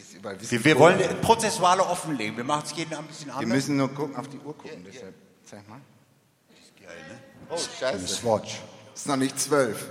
Wir wollen prozessuale offenlegen. Wir machen es jeden ein bisschen anders. Wir müssen nur gucken, auf die Uhr gucken. Deshalb, zeig mal. Das ist geil, ne? Oh, scheiße. Swatch. Ist noch nicht 12.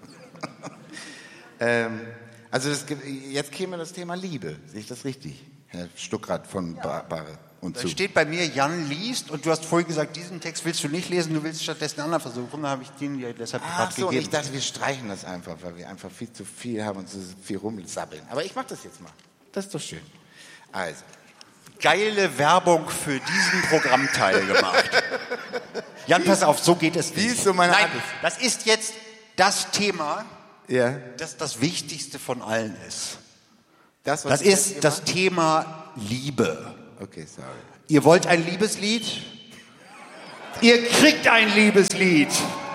Also jetzt käme das Thema Liebe. Sehe ich das richtig? Herr Stuckrad von Barre und Da zu. steht bei mir, Jan liest, und du hast vorhin gesagt, diesen Text willst du nicht lesen, du willst stattdessen einen anderen versuchen. Da habe ich den ja deshalb Ach gerade so, und gegeben. ich dachte, wir streichen das einfach, weil wir einfach viel zu viel haben und so viel rumsabbeln. Aber ich mache das jetzt mal. Das ist doch schön. Also. Geile Werbung für diesen Programmteil gemacht. Jan, pass auf, so geht es nicht. Wie ist so meine Nein, Art? das ist jetzt das Thema, Ja. das das Wichtigste von allen ist. Was Das ist das Thema Liebe. Okay, sorry. Ihr wollt ein Liebeslied? Ihr kriegt ein Liebeslied.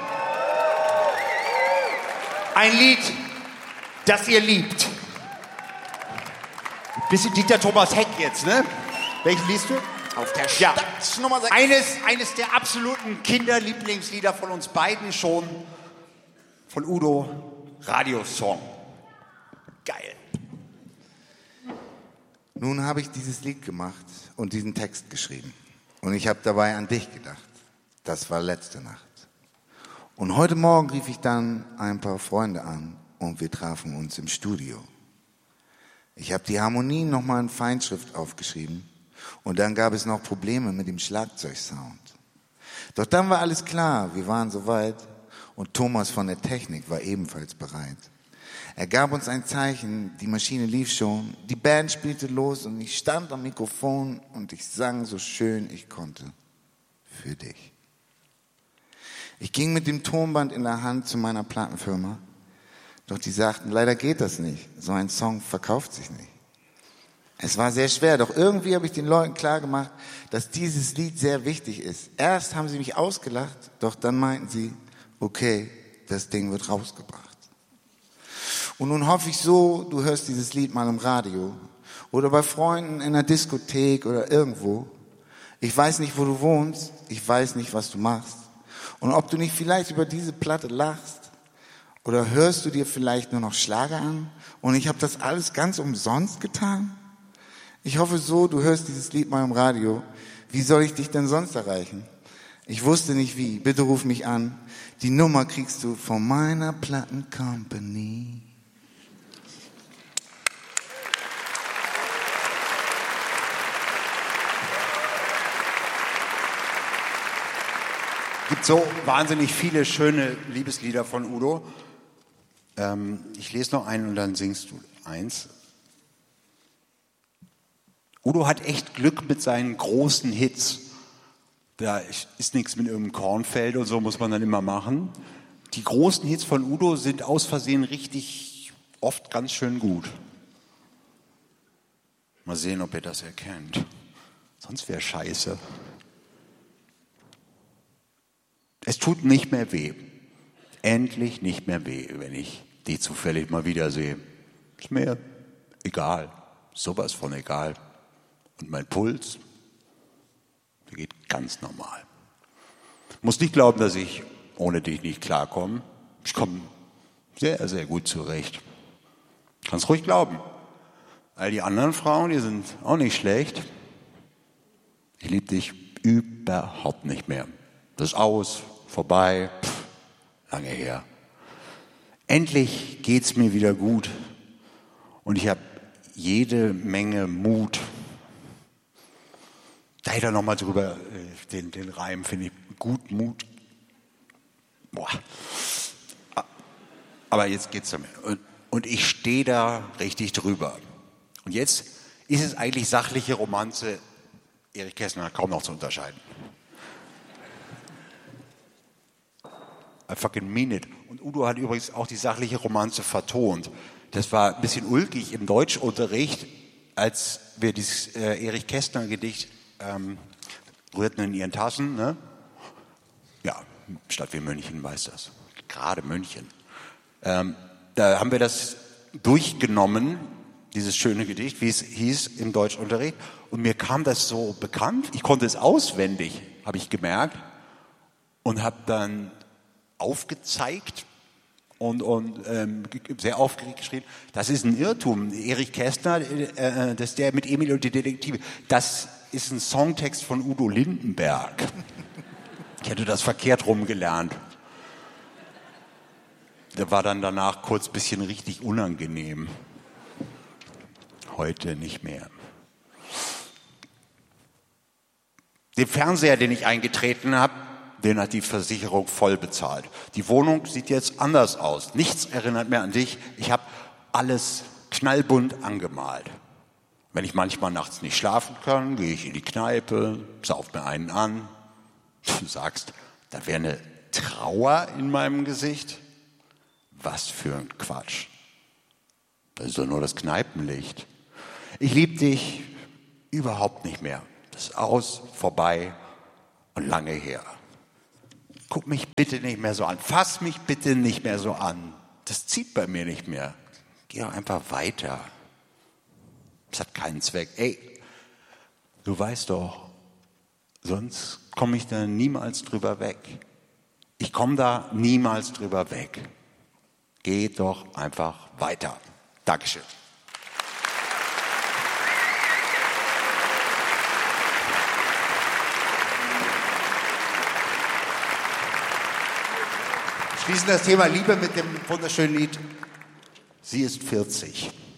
Ein Lied, das ihr liebt. Bisschen Dieter Thomas Heck jetzt, ne? Welchen liest du? Auf der Ja. Stadt Nummer 6. Eines der absoluten Kinderlieblingslieder von uns beiden schon. Von Udo, Radiosong. Geil. Nun habe ich dieses Lied gemacht und diesen Text geschrieben. Und ich habe dabei an dich gedacht. Das war letzte Nacht. Und heute Morgen rief ich dann ein paar Freunde an und wir trafen uns im Studio. Ich habe die Harmonien nochmal in Feinschrift aufgeschrieben und dann gab es noch Probleme mit dem Schlagzeugsound. Doch dann war alles klar, wir waren soweit und Thomas von der Technik war ebenfalls bereit. Er gab uns ein Zeichen, die Maschine lief schon, die Band spielte los und ich stand am Mikrofon und ich sang so schön ich konnte für dich. Ich ging mit dem Tonband in der Hand zu meiner Plattenfirma, doch die sagten, leider geht das nicht, so ein Song verkauft sich nicht. Es war sehr schwer, doch irgendwie habe ich den Leuten klargemacht, dass dieses Lied sehr wichtig ist. Erst haben sie mich ausgelacht, doch dann meinten sie, okay, das Ding wird rausgebracht. Und nun hoffe ich so, du hörst dieses Lied mal im Radio oder bei Freunden in der Diskothek oder irgendwo. Ich weiß nicht, wo du wohnst, ich weiß nicht, was du machst. Und ob du nicht vielleicht über diese Platte lachst oder hörst du dir vielleicht nur noch Schlager an und ich habe das alles ganz umsonst getan? Ich hoffe so, du hörst dieses Lied mal im Radio. Wie soll ich dich denn sonst erreichen? Ich wusste nicht wie, bitte ruf mich an. Die Nummer kriegst du von meiner Plattencompany. Es gibt so wahnsinnig viele schöne Liebeslieder von Udo. Ich lese noch einen und dann singst du eins. Udo hat echt Glück mit seinen großen Hits. Da ist nichts mit irgendeinem Kornfeld und so, muss man dann immer machen. Die großen Hits von Udo sind aus Versehen richtig oft ganz schön gut. Mal sehen, ob ihr das erkennt. Sonst wäre scheiße. Es tut nicht mehr weh. Endlich nicht mehr weh, wenn ich die zufällig mal wiedersehe. Ist mir egal. Sowas von egal. Und mein Puls, der geht ganz normal. Muss nicht glauben, dass ich ohne dich nicht klarkomme. Ich komme sehr, sehr gut zurecht. Kannst ruhig glauben. All die anderen Frauen, die sind auch nicht schlecht. Ich liebe dich überhaupt nicht mehr. Das ist aus, vorbei, lange her. Endlich geht's mir wieder gut und ich habe jede Menge Mut. Da hätte er nochmal drüber, den Reim finde ich gut, Mut. Boah. Aber jetzt geht's damit. Und ich stehe da richtig drüber. Und jetzt ist es eigentlich sachliche Romanze, Erich Kästner kaum noch zu unterscheiden. I fucking mean it. Und Udo hat übrigens auch die sachliche Romanze vertont. Das war ein bisschen ulkig im Deutschunterricht, als wir dieses Erich Kästner Gedicht rührten in ihren Taschen. Ne? Ja, Stadt wie München weiß das. Gerade München. Da haben wir das durchgenommen, dieses schöne Gedicht, wie es hieß im Deutschunterricht. Und mir kam das so bekannt. Ich konnte es auswendig, habe ich gemerkt. Und habe dann aufgezeigt und sehr aufgeregt geschrien. Das ist ein Irrtum. Erich Kästner, das ist der mit Emil und die Detektive. Das ist ein Songtext von Udo Lindenberg. Ich hätte das verkehrt rum gelernt. Der war dann danach kurz ein bisschen richtig unangenehm. Heute nicht mehr. Den Fernseher, den ich eingetreten habe, den hat die Versicherung voll bezahlt. Die Wohnung sieht jetzt anders aus. Nichts erinnert mehr an dich. Ich habe alles knallbunt angemalt. Wenn ich manchmal nachts nicht schlafen kann, gehe ich in die Kneipe, sauf mir einen an. Du sagst, da wäre eine Trauer in meinem Gesicht. Was für ein Quatsch. Das ist doch nur das Kneipenlicht. Ich liebe dich überhaupt nicht mehr. Das ist aus, vorbei und lange her. Guck mich bitte nicht mehr so an. Fass mich bitte nicht mehr so an. Das zieht bei mir nicht mehr. Geh doch einfach weiter. Das hat keinen Zweck. Ey, du weißt doch, sonst komme ich da niemals drüber weg. Ich komme da niemals drüber weg. Geh doch einfach weiter. Dankeschön. Schließen das Thema Liebe mit dem wunderschönen Lied Sie ist 40.